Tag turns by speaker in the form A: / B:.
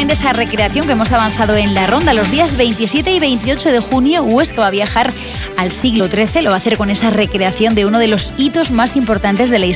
A: también de esa recreación que hemos avanzado en la ronda. Los días 27 y 28 de junio, Huesca va a viajar al siglo XIII. Lo va a hacer con esa recreación de uno de los hitos más importantes de la historia